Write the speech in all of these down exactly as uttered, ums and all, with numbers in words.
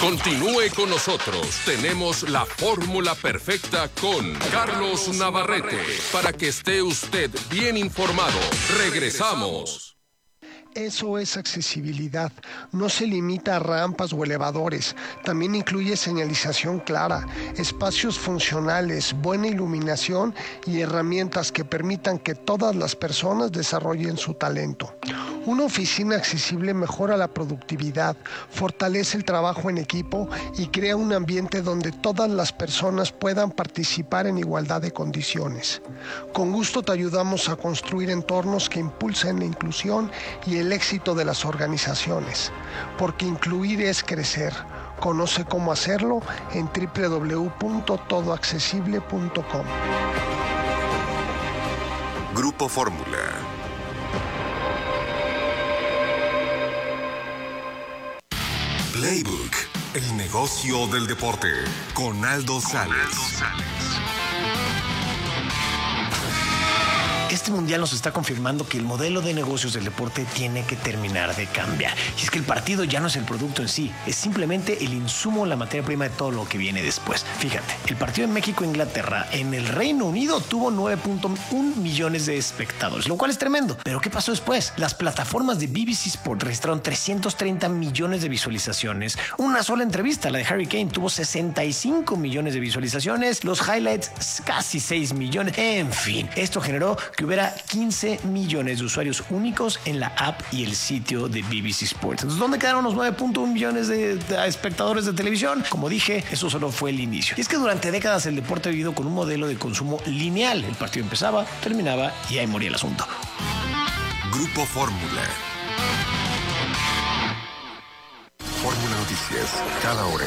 Continúe con nosotros. Tenemos la fórmula perfecta con Carlos Navarrete para que esté usted bien informado. Regresamos. Eso es accesibilidad. No se limita a rampas o elevadores. También incluye señalización clara, espacios funcionales, buena iluminación y herramientas que permitan que todas las personas desarrollen su talento. Una oficina accesible mejora la productividad, fortalece el trabajo en equipo y crea un ambiente donde todas las personas puedan participar en igualdad de condiciones. Con gusto te ayudamos a construir entornos que impulsen la inclusión y el éxito de las organizaciones, porque incluir es crecer. Conoce cómo hacerlo en doble u doble u doble u punto todo accesible punto com. Grupo Fórmula. Playbook, el negocio del deporte, con Aldo Sales. Este mundial nos está confirmando que el modelo de negocios del deporte tiene que terminar de cambiar. Y es que el partido ya no es el producto en sí, es simplemente el insumo, la materia prima de todo lo que viene después. Fíjate, el partido en México-Inglaterra en el Reino Unido tuvo nueve punto uno millones de espectadores, lo cual es tremendo. Pero ¿qué pasó después? Las plataformas de B B C Sport registraron trescientos treinta millones de visualizaciones. Una sola entrevista, la de Harry Kane, tuvo sesenta y cinco millones de visualizaciones. Los highlights, casi seis millones. En fin, esto generó que hubiera quince millones de usuarios únicos en la app y el sitio de B B C Sports. Entonces, ¿dónde quedaron los nueve punto uno millones de, de espectadores de televisión? Como dije, eso solo fue el inicio. Y es que durante décadas el deporte ha vivido con un modelo de consumo lineal. El partido empezaba, terminaba y ahí moría el asunto. Grupo Fórmula. Fórmula Noticias, cada hora.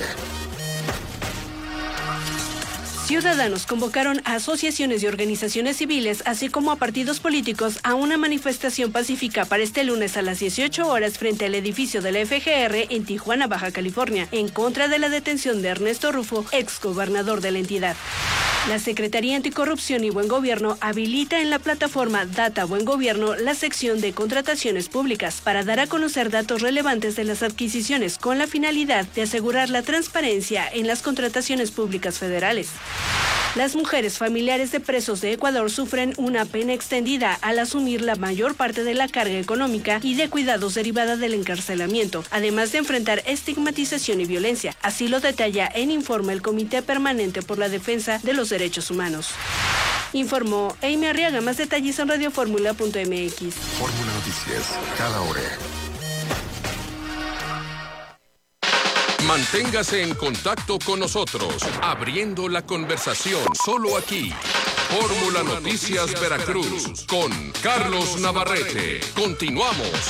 Ciudadanos convocaron a asociaciones y organizaciones civiles, así como a partidos políticos, a una manifestación pacífica para este lunes a las dieciocho horas frente al edificio de la F G R en Tijuana, Baja California, en contra de la detención de Ernesto Rufo, exgobernador de la entidad. La Secretaría Anticorrupción y Buen Gobierno habilita en la plataforma Data Buen Gobierno la sección de contrataciones públicas para dar a conocer datos relevantes de las adquisiciones con la finalidad de asegurar la transparencia en las contrataciones públicas federales. Las mujeres familiares de presos de Ecuador sufren una pena extendida al asumir la mayor parte de la carga económica y de cuidados derivada del encarcelamiento, además de enfrentar estigmatización y violencia. Así lo detalla en informe el Comité Permanente por la Defensa de los Derechos Humanos. Informó Amy Arriaga. Más detalles en radioformula punto m x. Fórmula Noticias, cada hora. Manténgase en contacto con nosotros, abriendo la conversación solo aquí. Fórmula Noticias Veracruz con Carlos Navarrete. Continuamos.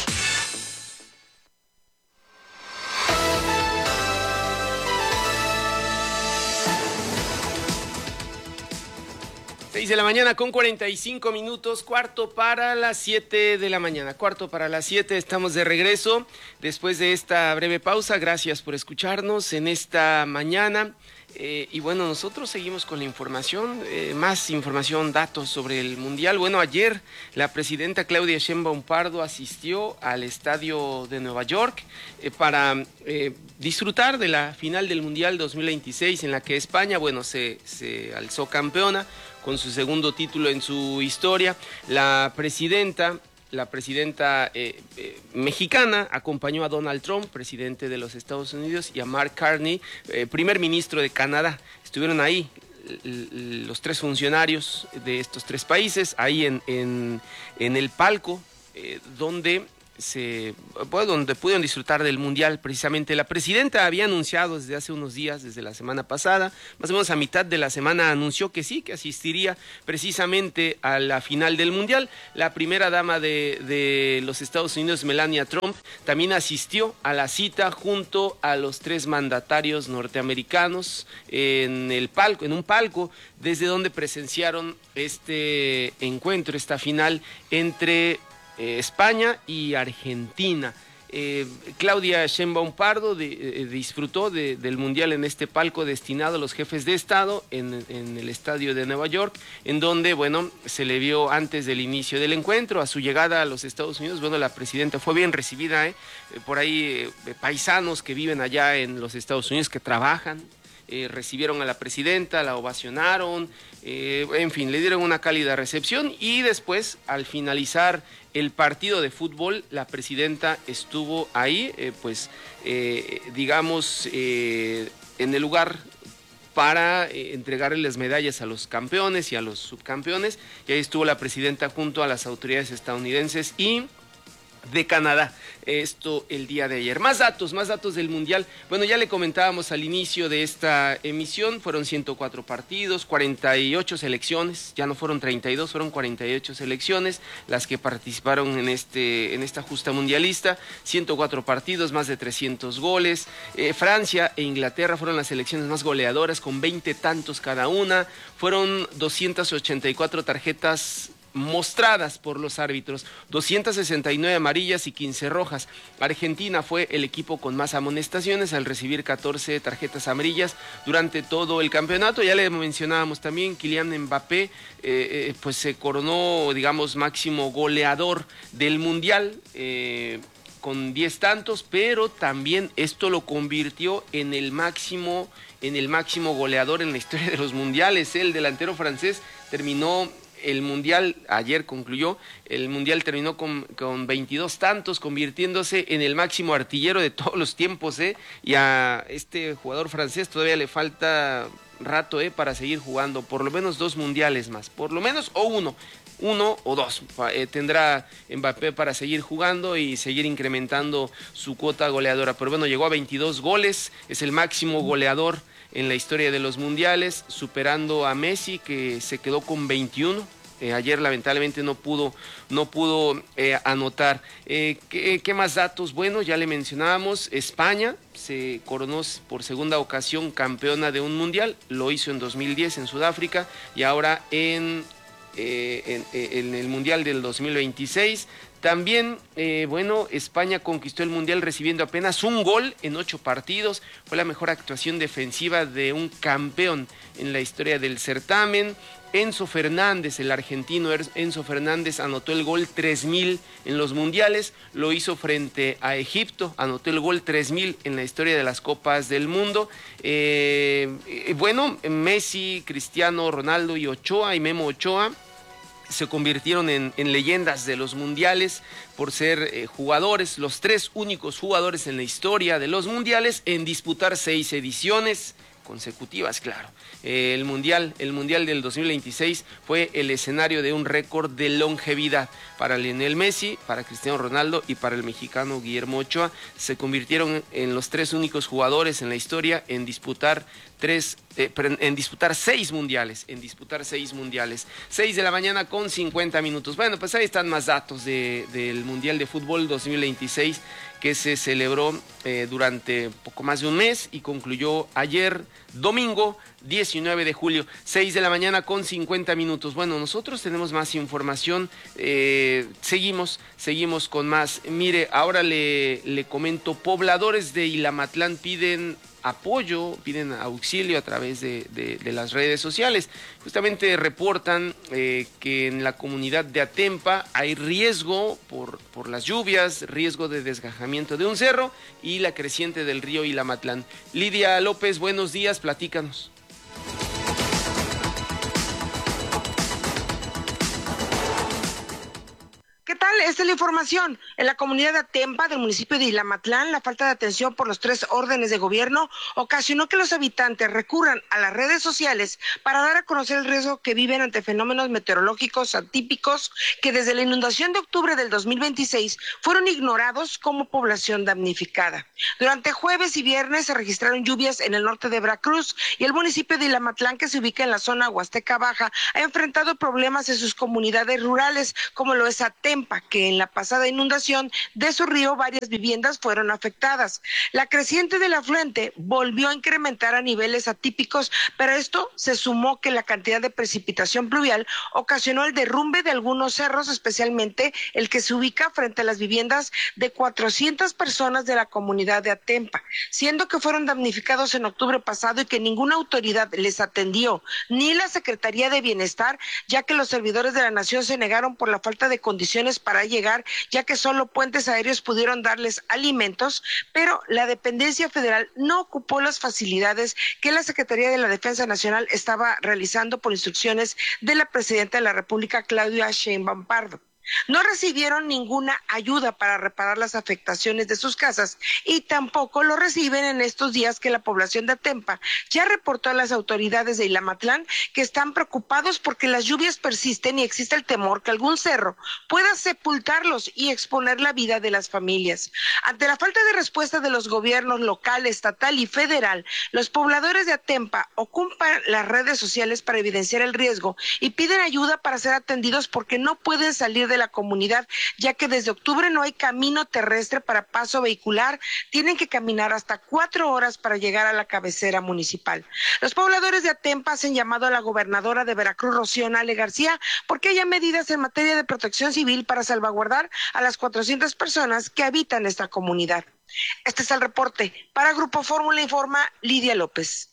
seis de la mañana con cuarenta y cinco minutos, cuarto para las siete de la mañana, cuarto para las siete, estamos de regreso después de esta breve pausa. Gracias por escucharnos en esta mañana. Eh, y bueno, nosotros seguimos con la información, eh, más información, datos sobre el Mundial. Bueno, ayer la presidenta Claudia Sheinbaum Pardo asistió al estadio de Nueva York eh, para eh, disfrutar de la final del Mundial dos mil veintiséis, en la que España, bueno, se, se alzó campeona con su segundo título en su historia. La presidenta... La presidenta eh, eh, mexicana acompañó a Donald Trump, presidente de los Estados Unidos, y a Mark Carney, eh, primer ministro de Canadá. Estuvieron ahí los tres funcionarios de estos tres países, ahí en, en, en el palco, eh, donde... Se, bueno, donde pudieron disfrutar del Mundial. Precisamente la presidenta había anunciado desde hace unos días, desde la semana pasada, más o menos a mitad de la semana, anunció que sí, que asistiría precisamente a la final del Mundial. La primera dama de, de los Estados Unidos, Melania Trump, también asistió a la cita junto a los tres mandatarios norteamericanos en el palco, en un palco, desde donde presenciaron este encuentro, esta final entre Eh, España y Argentina. Eh, Claudia Sheinbaum Pardo de, eh, disfrutó de, del Mundial en este palco destinado a los jefes de Estado en, en el estadio de Nueva York, en donde, bueno, se le vio antes del inicio del encuentro. A su llegada a los Estados Unidos, bueno, la presidenta fue bien recibida, ¿eh? Por ahí eh, paisanos que viven allá en los Estados Unidos, que trabajan, eh, recibieron a la presidenta, la ovacionaron, eh, en fin, le dieron una cálida recepción y después, al finalizar el partido de fútbol, la presidenta estuvo ahí, eh, pues, eh, digamos, eh, en el lugar para eh, entregarle las medallas a los campeones y a los subcampeones, y ahí estuvo la presidenta junto a las autoridades estadounidenses y de Canadá, esto el día de ayer. Más datos, más datos del Mundial. Bueno, ya le comentábamos al inicio de esta emisión, fueron ciento cuatro partidos, cuarenta y ocho selecciones, ya no fueron treinta y dos, fueron cuarenta y ocho selecciones las que participaron en, este, en esta justa mundialista, ciento cuatro partidos, más de trescientos goles. Eh, Francia e Inglaterra fueron las selecciones más goleadoras, con veinte tantos cada una, fueron doscientas ochenta y cuatro tarjetas mostradas por los árbitros, doscientas sesenta y nueve amarillas y quince rojas. Argentina fue el equipo con más amonestaciones al recibir catorce tarjetas amarillas durante todo el campeonato. Ya le mencionábamos también, Kylian Mbappé eh, eh, pues se coronó, digamos, máximo goleador del Mundial, eh, con diez tantos, pero también esto lo convirtió en el máximo, en el máximo goleador en la historia de los mundiales. El delantero francés terminó el Mundial, ayer concluyó, el Mundial terminó con, con veintidós tantos, convirtiéndose en el máximo artillero de todos los tiempos, ¿eh? Y a este jugador francés todavía le falta rato, ¿eh? Para seguir jugando, por lo menos dos mundiales más, por lo menos, o uno, uno o dos, eh, tendrá Mbappé para seguir jugando y seguir incrementando su cuota goleadora. Pero bueno, llegó a veintidós goles, es el máximo goleador en la historia de los mundiales, superando a Messi, que se quedó con veintiuno. Eh, ayer lamentablemente no pudo, no pudo eh, anotar. Eh, ¿qué, ¿Qué más datos? Bueno, ya le mencionábamos, España se coronó por segunda ocasión campeona de un mundial, lo hizo en dos mil diez en Sudáfrica y ahora en, eh, en, en el mundial del dos mil veintiséis. También, eh, bueno, España conquistó el Mundial recibiendo apenas un gol en ocho partidos. Fue la mejor actuación defensiva de un campeón en la historia del certamen. Enzo Fernández, el argentino Enzo Fernández, anotó el gol tres mil en los mundiales. Lo hizo frente a Egipto, anotó el gol tres mil en la historia de las Copas del Mundo. Eh, eh, bueno, Messi, Cristiano Ronaldo y Ochoa y Memo Ochoa se convirtieron en, en leyendas de los mundiales por ser eh, jugadores, los tres únicos jugadores en la historia de los mundiales en disputar seis ediciones consecutivas, claro. Eh, el mundial, el mundial del dos mil veintiséis fue el escenario de un récord de longevidad para Lionel Messi, para Cristiano Ronaldo y para el mexicano Guillermo Ochoa. Se convirtieron en los tres únicos jugadores en la historia en disputar tres, eh, en disputar seis mundiales, en disputar seis mundiales. Seis de la mañana con cincuenta minutos. Bueno, pues ahí están más datos de, del Mundial de Fútbol dos mil veintiséis que se celebró eh, durante poco más de un mes y concluyó ayer, domingo diecinueve de julio, seis de la mañana con cincuenta minutos. Bueno, nosotros tenemos más información, eh, seguimos, seguimos con más. Mire, ahora le, le comento, pobladores de Ilamatlán piden apoyo, piden auxilio a través de, de, de las redes sociales. Justamente reportan eh, que en la comunidad de Atempa hay riesgo por, por las lluvias, riesgo de desgajamiento de un cerro y la creciente del río Ilamatlán. Lidia López, buenos días, platícanos. ¿Qué tal? Esta es la información. En la comunidad de Atempa, del municipio de Ilamatlán, la falta de atención por los tres órdenes de gobierno ocasionó que los habitantes recurran a las redes sociales para dar a conocer el riesgo que viven ante fenómenos meteorológicos atípicos que desde la inundación de octubre del dos mil veintiséis fueron ignorados como población damnificada. Durante jueves y viernes se registraron lluvias en el norte de Veracruz y el municipio de Ilamatlán, que se ubica en la zona Huasteca Baja, ha enfrentado problemas en sus comunidades rurales, como lo es Atempa, que en la pasada inundación de su río varias viviendas fueron afectadas. La creciente del afluente volvió a incrementar a niveles atípicos, pero esto se sumó que la cantidad de precipitación pluvial ocasionó el derrumbe de algunos cerros, especialmente el que se ubica frente a las viviendas de cuatrocientas personas de la comunidad de Atempa, siendo que fueron damnificados en octubre pasado y que ninguna autoridad les atendió, ni la Secretaría de Bienestar, ya que los servidores de la Nación se negaron por la falta de condiciones para llegar, ya que solo puentes aéreos pudieron darles alimentos, pero la dependencia federal no ocupó las facilidades que la Secretaría de la Defensa Nacional estaba realizando por instrucciones de la Presidenta de la República, Claudia Sheinbaum Pardo. No recibieron ninguna ayuda para reparar las afectaciones de sus casas y tampoco lo reciben en estos días que la población de Atempa ya reportó a las autoridades de Ilamatlán que están preocupados porque las lluvias persisten y existe el temor que algún cerro pueda sepultarlos y exponer la vida de las familias. Ante la falta de respuesta de los gobiernos local, estatal y federal, los pobladores de Atempa ocupan las redes sociales para evidenciar el riesgo y piden ayuda para ser atendidos porque no pueden salir de la comunidad, ya que desde octubre no hay camino terrestre para paso vehicular, tienen que caminar hasta cuatro horas para llegar a la cabecera municipal. Los pobladores de Atempa hacen llamado a la gobernadora de Veracruz, Rocío Nale García, porque haya medidas en materia de protección civil para salvaguardar a las cuatrocientas personas que habitan esta comunidad. Este es el reporte. Para Grupo Fórmula informa Lidia López.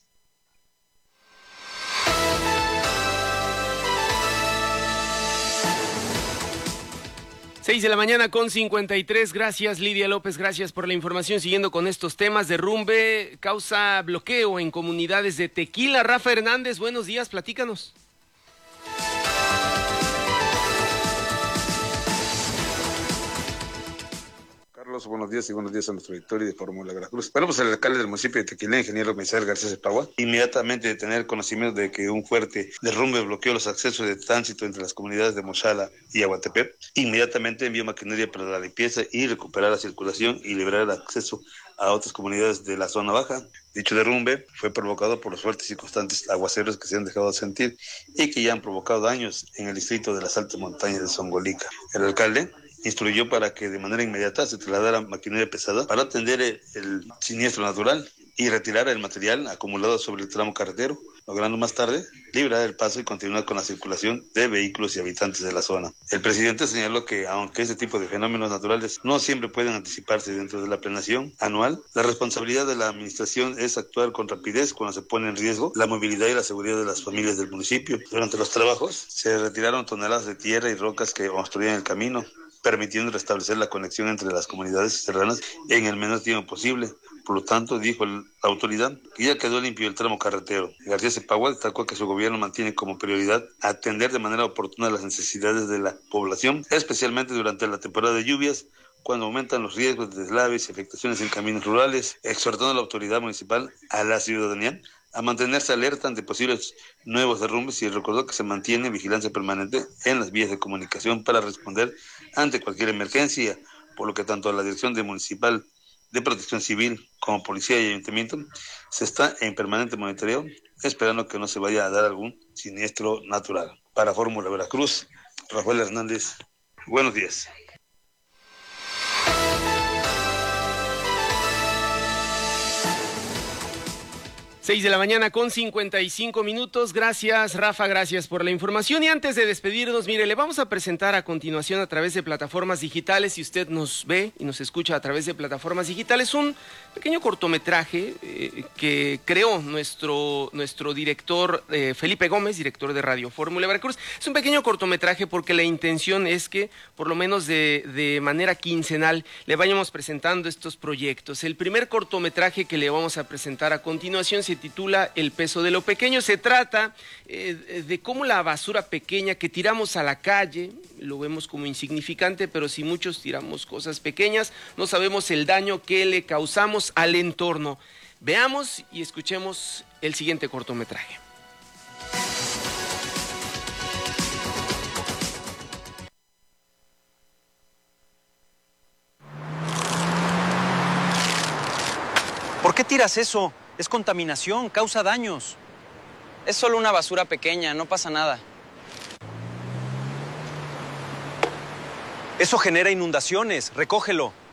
seis de la mañana con cincuenta y tres, gracias Lidia López, gracias por la información. Siguiendo con estos temas, derrumbe causa bloqueo en comunidades de Tequila. Rafa Hernández, buenos días, platícanos. Carlos, buenos días y buenos días a nuestro auditorio de Fórmula Veracruz. Bueno, pues el alcalde del municipio de Tequila, ingeniero Misael García Cepagua, inmediatamente de tener conocimiento de que un fuerte derrumbe bloqueó los accesos de tránsito entre las comunidades de Mochala y Aguatepec, inmediatamente envió maquinaria para la limpieza y recuperar la circulación y liberar el acceso a otras comunidades de la zona baja. Dicho derrumbe fue provocado por los fuertes y constantes aguaceros que se han dejado de sentir y que ya han provocado daños en el distrito de las altas montañas de Zongolica. El alcalde instruyó para que de manera inmediata se trasladara maquinaria pesada para atender el, el siniestro natural y retirar el material acumulado sobre el tramo carretero, logrando más tarde liberar el paso y continuar con la circulación de vehículos y habitantes de la zona. El presidente señaló que aunque este tipo de fenómenos naturales no siempre pueden anticiparse dentro de la planeación anual, la responsabilidad de la administración es actuar con rapidez cuando se pone en riesgo la movilidad y la seguridad de las familias del municipio. Durante los trabajos se retiraron toneladas de tierra y rocas que obstruían el camino, permitiendo restablecer la conexión entre las comunidades serranas en el menor tiempo posible. Por lo tanto, dijo la autoridad que ya quedó limpio el tramo carretero. García Cepagua destacó que su gobierno mantiene como prioridad atender de manera oportuna las necesidades de la población, especialmente durante la temporada de lluvias, cuando aumentan los riesgos de deslaves y afectaciones en caminos rurales, exhortando a la autoridad municipal, a la ciudadanía, a mantenerse alerta ante posibles nuevos derrumbes y recordó que se mantiene vigilancia permanente en las vías de comunicación para responder ante cualquier emergencia, por lo que tanto la Dirección de Municipal de Protección Civil como Policía y Ayuntamiento se está en permanente monitoreo, esperando que no se vaya a dar algún siniestro natural. Para Fórmula Veracruz, Rafael Hernández, buenos días. seis de la mañana con cincuenta y cinco minutos. Gracias, Rafa, gracias por la información. Y antes de despedirnos, mire, le vamos a presentar a continuación a través de plataformas digitales, si usted nos ve y nos escucha a través de plataformas digitales, un pequeño cortometraje eh, que creó nuestro, nuestro director eh, Felipe Gómez, director de Radio Fórmula Veracruz. Es un pequeño cortometraje porque la intención es que, por lo menos de, de manera quincenal, le vayamos presentando estos proyectos. El primer cortometraje que le vamos a presentar a continuación se titula El peso de lo pequeño. Se trata eh, de cómo la basura pequeña que tiramos a la calle, lo vemos como insignificante, pero si muchos tiramos cosas pequeñas, no sabemos el daño que le causamos al entorno. Veamos y escuchemos el siguiente cortometraje. ¿Por qué tiras eso? Es contaminación, causa daños. Es solo una basura pequeña, no pasa nada. Eso genera inundaciones. Recógelo.